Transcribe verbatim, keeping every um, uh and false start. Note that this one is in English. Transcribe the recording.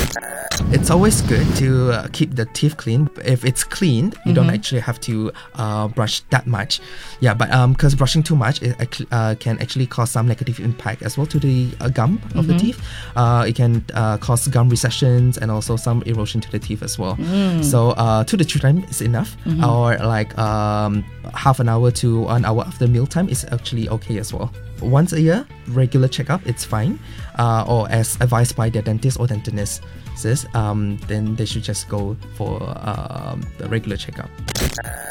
It's always good to uh, keep the teeth clean. If it's clean, you mm-hmm. don't actually have to uh, brush that much. Yeah, but um, because brushing too much it uh, can actually cause some negative impact as well to the uh, gum of mm-hmm. the teeth. Uh, it can uh, cause gum recessions and also some erosion to the teeth as well. Mm. So uh, two to three times is enough, mm-hmm. or like um, half an hour to one hour after mealtime is actually okay as well. Once a year, regular checkup, it's fine, uh, or as advised by their dentist or dentist, um, then they should just go for um, the regular checkup.